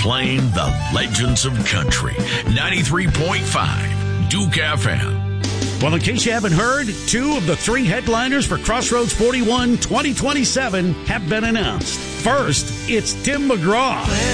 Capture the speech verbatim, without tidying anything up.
playing the legends of country. ninety-three point five Duke F M. Well, in case you haven't heard, two of the three headliners for Crossroads forty-one twenty twenty-seven have been announced. First, it's Tim McGraw.